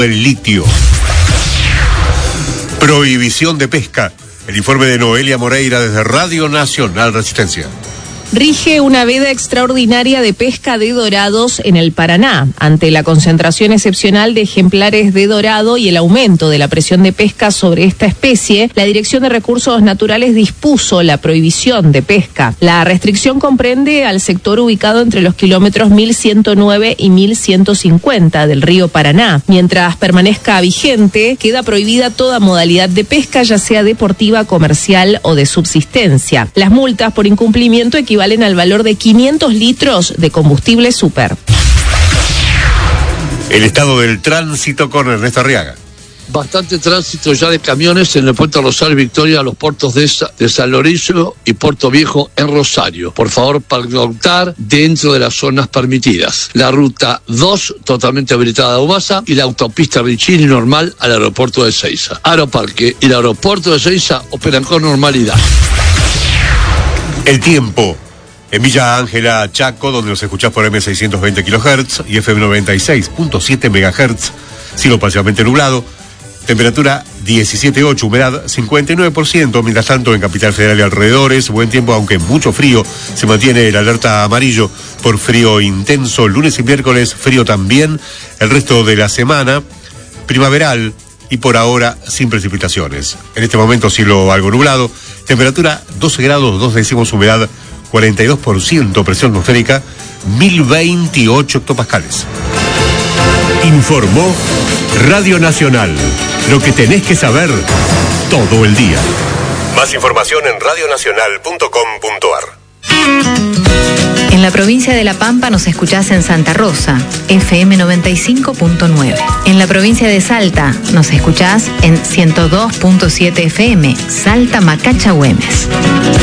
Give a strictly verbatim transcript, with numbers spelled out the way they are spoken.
El litio. Prohibición de pesca. El informe de Noelia Moreira desde Radio Nacional Resistencia. Rige una veda extraordinaria de pesca de dorados en el Paraná. Ante la concentración excepcional de ejemplares de dorado y el aumento de la presión de pesca sobre esta especie, la Dirección de Recursos Naturales dispuso la prohibición de pesca. La restricción comprende al sector ubicado entre los kilómetros mil ciento nueve y mil ciento cincuenta del río Paraná. Mientras permanezca vigente, queda prohibida toda modalidad de pesca, ya sea deportiva, comercial o de subsistencia. Las multas por incumplimiento equivalen valen al valor de quinientos litros de combustible super. El estado del tránsito con Ernesto Arriaga. Bastante tránsito ya de camiones en el puente Rosario Victoria, a los puertos de, Sa- de San Lorenzo y Puerto Viejo en Rosario. Por favor, pernoctar dentro de las zonas permitidas. La ruta dos totalmente habilitada a Ubasa y la autopista Richini normal al aeropuerto de Seiza. Aeroparque y el aeropuerto de Seiza operan con normalidad. El tiempo. En Villa Ángela, Chaco, donde nos escuchás por eme seiscientos veinte kilohertz y efe eme noventa y seis punto siete megahertz, cielo parcialmente nublado, temperatura diecisiete punto ocho, humedad cincuenta y nueve por ciento, mientras tanto en Capital Federal y alrededores, buen tiempo aunque mucho frío, se mantiene el alerta amarillo por frío intenso, lunes y miércoles frío también, el resto de la semana primaveral y por ahora sin precipitaciones. En este momento cielo algo nublado, temperatura doce grados, dos décimos, humedad cuarenta y dos por ciento, presión atmosférica mil veintiocho hectopascales. Informó Radio Nacional. Lo que tenés que saber todo el día. Más información en radionacional punto com punto ar. En la provincia de La Pampa nos escuchás en Santa Rosa, efe eme noventa y cinco punto nueve. En la provincia de Salta nos escuchás en ciento dos punto siete efe eme, Salta Macacha Güemes.